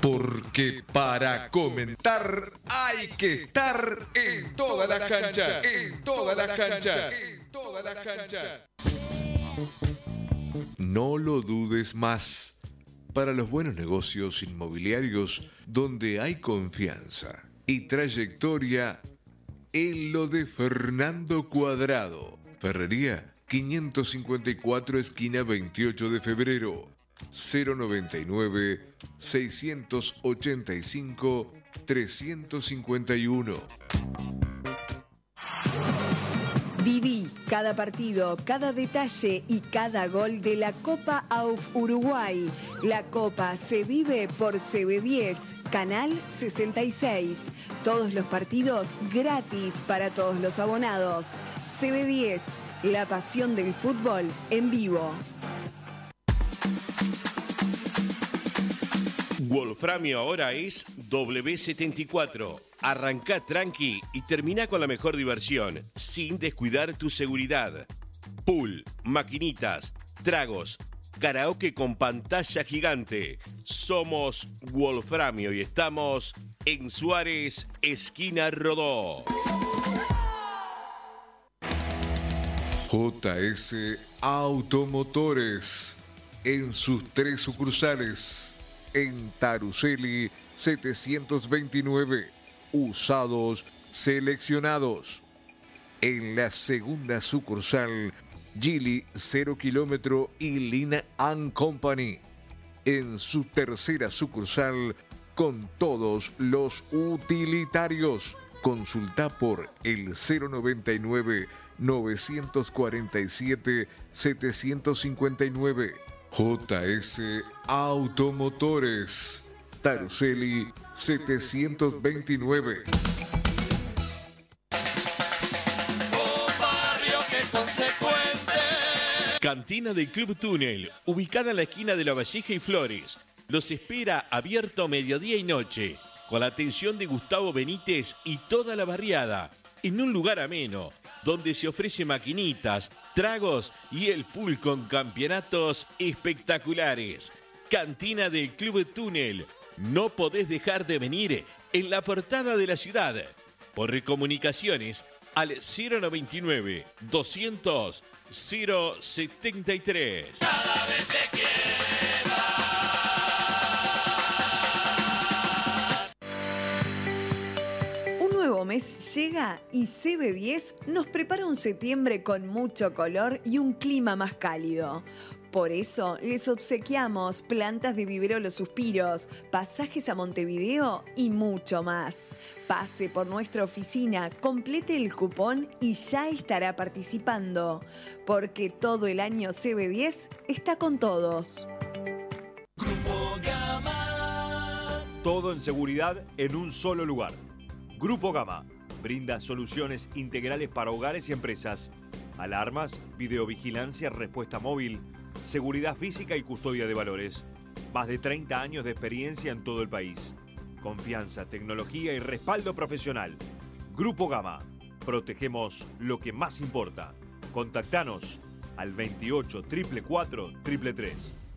Porque para comentar hay que estar en toda la cancha, en toda la cancha, en toda la cancha. No lo dudes más. Para los buenos negocios inmobiliarios donde hay confianza y trayectoria, en lo de Fernando Cuadrado. Ferrería 554 esquina 28 de febrero. 099-685-351. Viví cada partido, cada detalle y cada gol de la Copa AUF Uruguay. La Copa se vive por CB10, Canal 66. Todos los partidos gratis para todos los abonados. CB10, la pasión del fútbol en vivo. Wolframio ahora es W74. Arrancá tranqui y termina con la mejor diversión, sin descuidar tu seguridad. Pool, maquinitas, tragos, karaoke con pantalla gigante. Somos Wolframio y estamos en Suárez, esquina Rodó. JS Automotores, en sus 3 sucursales. En Taruseli 729, usados seleccionados. En la segunda sucursal, Gili 0 kilómetro y Lina & Company. En su tercera sucursal, con todos los utilitarios. Consulta por el 099 947 759. JS Automotores, Taruseli 729. Cantina del Club Túnel, ubicada en la esquina de La Valleja y Flores. Los espera abierto mediodía y noche, con la atención de Gustavo Benítez y toda la barriada, en un lugar ameno, donde se ofrece maquinitas, tragos y el pool con campeonatos espectaculares. Cantina del Club Túnel. No podés dejar de venir en la portada de la ciudad. Por comunicaciones al 099 200 073. Cada vez te quiero. Mes llega y CB10 nos prepara un septiembre con mucho color y un clima más cálido. Por eso les obsequiamos plantas de vivero Los Suspiros, pasajes a Montevideo y mucho más. Pase por nuestra oficina, complete el cupón y ya estará participando, porque todo el año CB10 está con todos. Grupo Gama. Todo en seguridad en un solo lugar. Grupo Gama brinda soluciones integrales para hogares y empresas, alarmas, videovigilancia, respuesta móvil, seguridad física y custodia de valores. Más de 30 años de experiencia en todo el país. Confianza, tecnología y respaldo profesional. Grupo Gama. Protegemos lo que más importa. Contactanos al 28 444 333.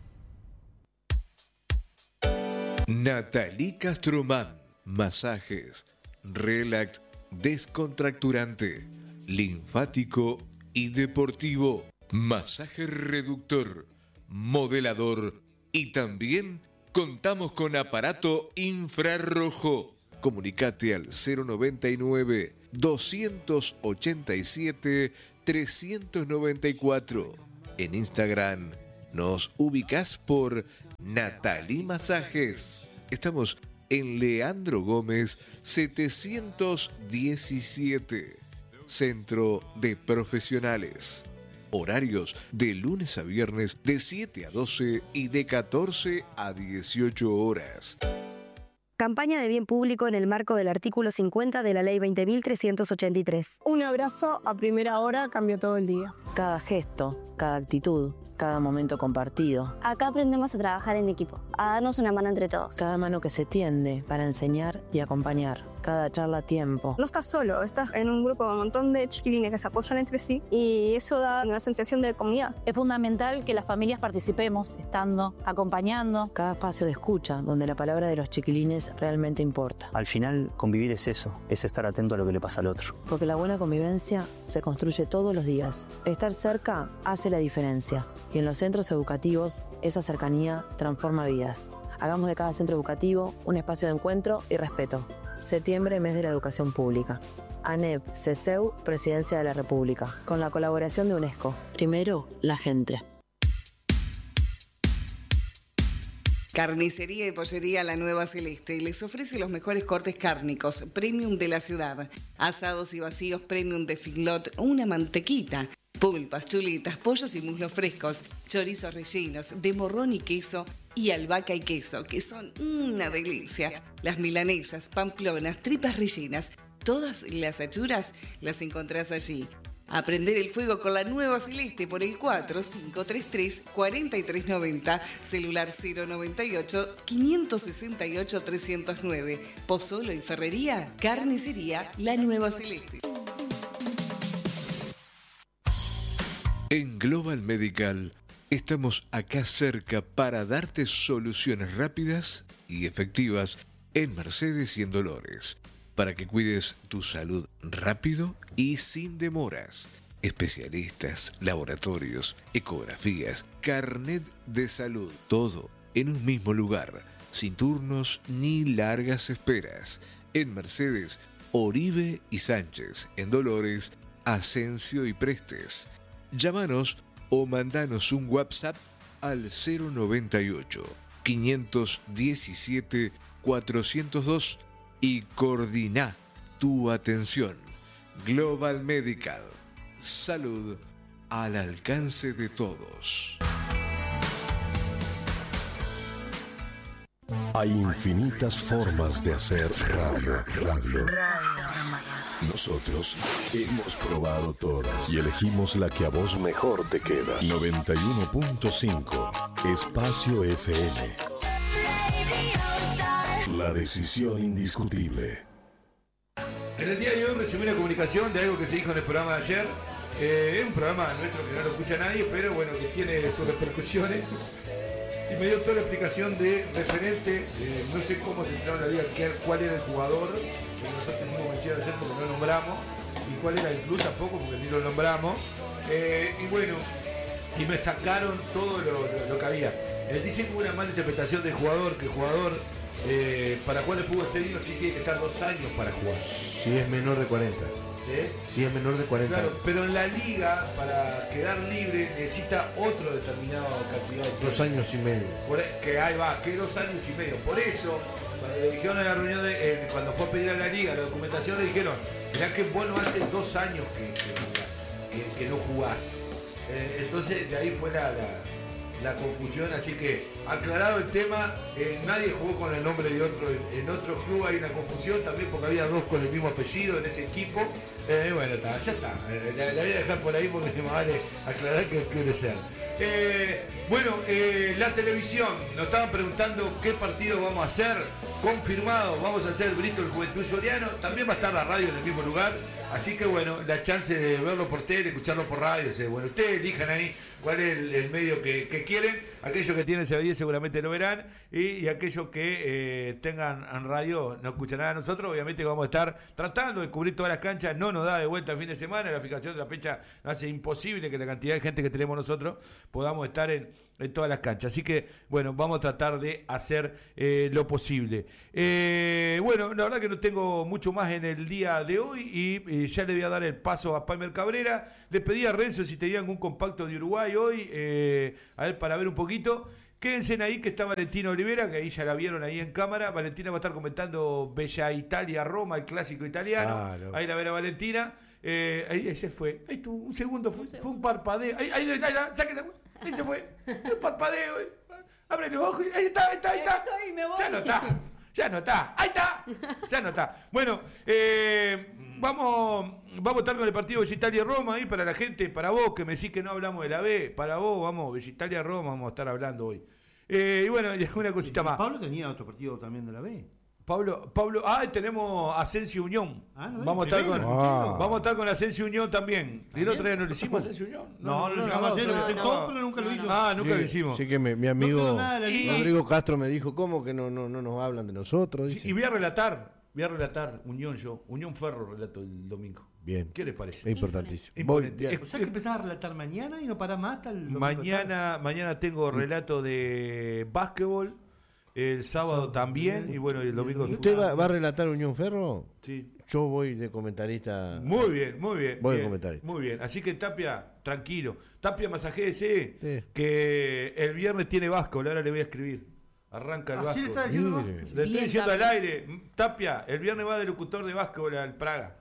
Nathalie Castromán. Masajes, relax, descontracturante, linfático y deportivo, masaje reductor, modelador y también contamos con aparato infrarrojo. Comunicate al 099 287 394. En Instagram nos ubicás por Nathalie Masajes. Estamos en Leandro Gómez 717, Centro de Profesionales. Horarios de lunes a viernes de 7 a 12 y de 14 a 18 horas. Campaña de bien público en el marco del artículo 50 de la Ley 20.383. Un abrazo a primera hora cambió todo el día. Cada gesto, cada actitud, cada momento compartido. Acá aprendemos a trabajar en equipo, a darnos una mano entre todos. Cada mano que se tiende para enseñar y acompañar. Cada charla a tiempo. No estás solo, estás en un grupo con un montón de chiquilines que se apoyan entre sí y eso da una sensación de comunidad. Es fundamental que las familias participemos, estando, acompañando. Cada espacio de escucha, donde la palabra de los chiquilines realmente importa. Al final, convivir es eso, es estar atento a lo que le pasa al otro. Porque la buena convivencia se construye todos los días. Estar cerca hace la diferencia. Y en los centros educativos, esa cercanía transforma vidas. Hagamos de cada centro educativo un espacio de encuentro y respeto. Septiembre, mes de la educación pública. ANEP, CESEU, Presidencia de la República. Con la colaboración de UNESCO. Primero, la gente. Carnicería y Pollería La Nueva Celeste les ofrece los mejores cortes cárnicos, premium de la ciudad. Asados y vacíos premium de Figlot, una mantequita. Pulpas, chuletas, pollos y muslos frescos, chorizos rellenos, de morrón y queso y albahaca y queso, que son una delicia. Las milanesas, pamplonas, tripas rellenas, todas las achuras las encontrás allí. A prender el fuego con La Nueva Celeste por el 4533-4390, celular 098-568-309. Pozzolo y Ferrería, Carnicería La Nueva Celeste. En Global Medical estamos acá cerca para darte soluciones rápidas y efectivas en Mercedes y en Dolores, para que cuides tu salud rápido y sin demoras. Especialistas, laboratorios, ecografías, carnet de salud, todo en un mismo lugar, sin turnos ni largas esperas. En Mercedes, Oribe y Sánchez, en Dolores, Asensio y Prestes. Llámanos o mandanos un WhatsApp al 098 517 402 y coordina tu atención. Global Medical. Salud al alcance de todos. Hay infinitas formas de hacer radio. Nosotros hemos probado todas y elegimos la que a vos mejor te queda. 91.5 Espacio FM. La decisión indiscutible. En el día de hoy recibí una comunicación de algo que se dijo en el programa de ayer. Es un programa nuestro que no lo escucha nadie, pero bueno, que tiene sus repercusiones. Y me dio toda la explicación de referente, no sé cómo se entró en la liga, cuál era el jugador, que nosotros hicimos mención ayer porque no lo nombramos, y cuál era el club tampoco porque ni lo nombramos. Y bueno, y me sacaron todo lo que había. Dicen que hubo una mala interpretación del jugador, que el jugador para jugar el fútbol serio sí tiene que estar 2 años para jugar. Si es menor de 40. Si es menor de 40. Claro, pero en la liga, para quedar libre, necesita otro determinado cantidad de tiempo. 2 años y medio. Que ahí va, que 2 años y medio. Por eso, cuando le dijeron en la reunión, cuando fue a pedir a la liga la documentación, le dijeron, mirá que vos no hace 2 años que no jugás. Entonces, de ahí fue la confusión, así que aclarado el tema, nadie jugó con el nombre de otro. En otro club hay una confusión también porque había 2 con el mismo apellido en ese equipo. Bueno, ya está. La voy a dejar por ahí porque se me vale aclarar que quiere ser. La televisión, nos estaban preguntando qué partido vamos a hacer. Confirmado, vamos a hacer Bristol Juventud Soriano. También va a estar la radio en el mismo lugar. Así que bueno, la chance de verlo por tele, escucharlo por radio. Bueno, ustedes elijan ahí cuál es el medio que quieren. Aquellos que tienen CB10 seguramente lo verán. Y aquellos que tengan en radio no escucharán a nosotros. Obviamente vamos a estar tratando de cubrir todas las canchas. No nos da de vuelta el fin de semana. La fijación de la fecha hace imposible que la cantidad de gente que tenemos nosotros podamos estar en todas las canchas. Así que, bueno, vamos a tratar de hacer lo posible. La verdad que no tengo mucho más en el día de hoy y ya le voy a dar el paso a Palmer Cabrera. Le pedí a Renzo si tenía algún compacto de Uruguay hoy, a ver, para ver un poquito. Quédense ahí que está Valentina Olivera, que ahí ya la vieron ahí en cámara. Valentina va a estar comentando Bella Italia-Roma, el clásico italiano. Claro. Ahí la verá Valentina. Ahí se fue. Ahí tú, un segundo, fue un parpadeo. Ahí sáquenla. Ahí se fue. Un parpadeo. Abre los ojos. Ahí está. Estoy, me voy. Ya no está. Ahí está. Ya no está. Bueno, vamos vamos a estar con el partido Italia-Roma ahí para la gente, para vos que me decís que no hablamos de la B, para vos, vamos, Italia-Roma vamos a estar hablando hoy. Y bueno, una cosita más. Pablo tenía otro partido también de la B. Pablo, tenemos Asensio Unión. Vamos a estar con Asensio Unión también. ¿Y el otro día no lo hicimos Asensio Unión? No, lo llegamos a hacer, lo presentó, pero nunca lo hizo. Nunca lo hicimos. Sí que mi amigo Rodrigo Castro me dijo, ¿cómo que no nos hablan de nosotros? Sí, y voy a relatar Unión Unión Ferro relato el domingo. Bien. ¿Qué les parece? Es importantísimo. O sea que empezás a relatar mañana y no parás más hasta el domingo. Mañana tengo relato de básquetbol. El sábado también, y bueno, el domingo... ¿Usted va a relatar Unión Ferro? Sí. Yo voy de comentarista. Muy bien. Voy de comentarista. Muy bien, así que Tapia, tranquilo. Tapia, masajéese, que el viernes tiene básquetbol, ahora le voy a escribir. Arranca el básquetbol. Le estoy diciendo al aire, Tapia, el viernes va de locutor de básquetbol al Praga.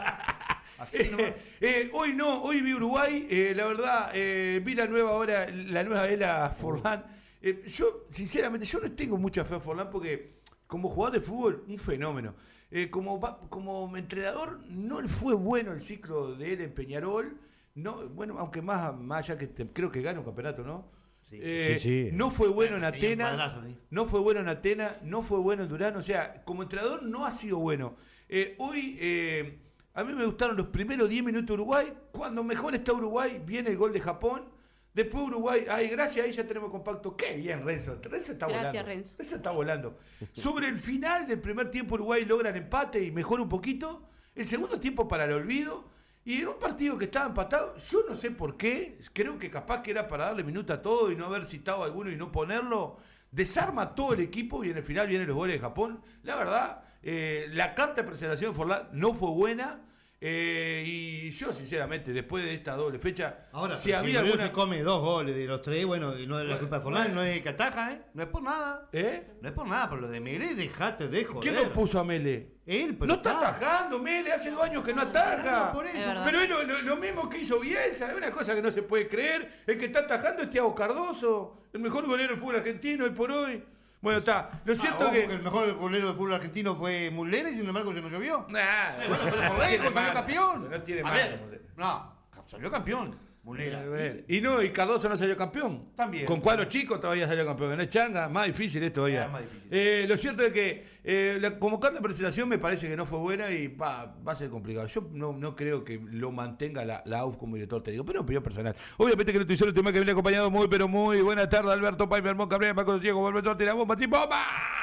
Hoy vi Uruguay, la verdad, vi la nueva era Forlán. Yo, sinceramente, no tengo mucha fe a Forlán porque como jugador de fútbol, un fenómeno. Como entrenador, no fue bueno el ciclo de él en Peñarol. No, bueno, aunque más allá que creo que gana un campeonato, ¿no? Sí. No fue bueno en Atenas, no fue bueno en Durán. O sea, como entrenador no ha sido bueno. Hoy, a mí me gustaron los primeros 10 minutos de Uruguay. Cuando mejor está Uruguay, viene el gol de Japón. Después Uruguay, gracias, ahí ya tenemos compacto. Qué bien, Renzo está volando. Renzo está volando. Sobre el final del primer tiempo Uruguay logra el empate y mejora un poquito. El segundo tiempo para el olvido. Y en un partido que estaba empatado, yo no sé por qué, creo que capaz que era para darle minuto a todo y no haber citado a alguno y no ponerlo. Desarma todo el equipo y en el final vienen los goles de Japón. La verdad, la carta de presentación de Forlán no fue buena. Y yo sinceramente después de esta doble fecha, ahora, si había alguna... se come 2 goles de los 3, bueno, y no es la culpa de Forlán, no es que ataja, no es por nada. No es por nada, pero lo de Mele dejate de joder. ¿Quién lo puso a Mele? Él, pero no está atajando Mele, hace 2 años que no ataja. Por eso. Pero es lo mismo que hizo Bielsa, es una cosa que no se puede creer. El que está atajando es Thiago Cardoso, el mejor golero del fútbol argentino hoy por hoy. Bueno, está. Lo cierto es que el mejor golero del fútbol argentino fue Muslera y sin embargo se no llovió. Bueno, pero por lejos salió campeón. No tiene salió campeón. Muslera. Y Cardoso no salió campeón. También. Con Cuadros Chicos todavía salió campeón. En el Changa, más difícil esto todavía. Más difícil. Lo cierto es que convocar la presentación me parece que no fue buena y va a ser complicado. Yo no creo que lo mantenga la AUF como director técnico, pero es opinión personal. Obviamente que no estoy solo, estoy más que viene acompañado muy buena tarde, Alberto Paimer, Mon Cabrera, Marcos Ciego, Volver Tira Bomba, sin bomba.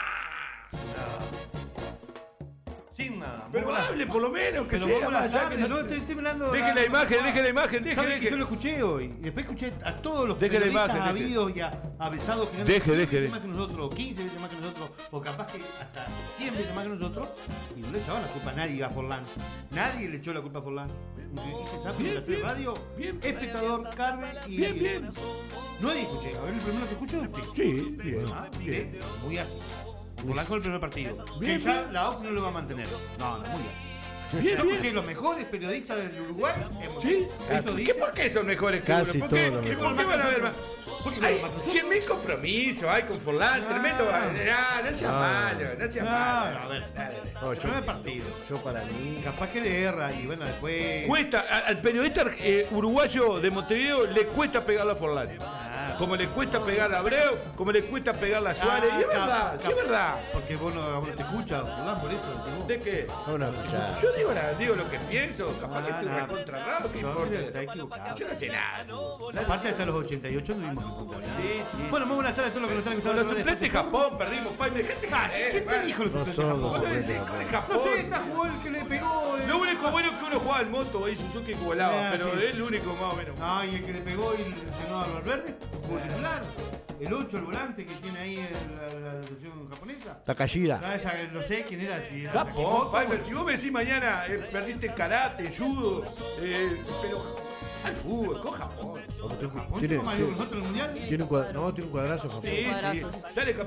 Sin nada. Pero hable por lo menos, que sea. Estoy mirando. Deje la imagen. Yo lo escuché hoy. Y después escuché a todos los periodistas habidos y avesados que deje. 10 veces más que nosotros, 15 veces más que nosotros, o capaz que hasta 100 veces más que nosotros, y no le echaban la culpa a nadie a Forlán. Nadie le echó la culpa a Forlán. Hice Sapo en la radio, espectador, Carmen y. Bien. No escuché. A ver, el primero que escucho es usted. Sí, bien. Muy así. Forlán con el primer partido. Bien, que ya la OF no lo va a mantener. No, muy bien. Yo escuché los mejores periodistas del Uruguay. Sí, ¿por qué son mejores que casi uno? ¿Por qué van a ver más? Hay 100.000 compromisos, hay con Forlán, tremendo. No sea malo. A ver, primer partido. Yo para mí. Capaz que le erra y bueno, después. Cuesta, al periodista uruguayo de Montevideo le cuesta pegarle a Forlán. Como le cuesta pegar a Abreu, como le cuesta pegarle a Suárez. Y es verdad, sí es verdad. Porque vos no te escuchas, Forlán, por eso. ¿De qué? Yo digo lo que pienso, capaz que estoy recontra raro, ¿qué importa? Yo no sé nada. Aparte hasta los 88 tuvimos que jugar. Sí. Bueno, muy buenas tardes a todos los que nos están escuchando. Los suplentes de Japón, perdimos, Paime. ¿Qué te dijo los suplentes de Japón? No sé, esta jugó el que le pegó. Lo único bueno es que uno jugaba en moto ahí, Suzuki que volaba, pero es el único más o menos. No, y el que le pegó y lesionó a Valverde, jugó titular. El 8, el volante que tiene ahí la selección japonesa. Takashira. No sé quién era. Si era Japón, Piper, si vos me decís mañana perdiste karate, judo, pero al fútbol, con Japón. ¿Tiene un cuadrazo Japón? Sí. Sale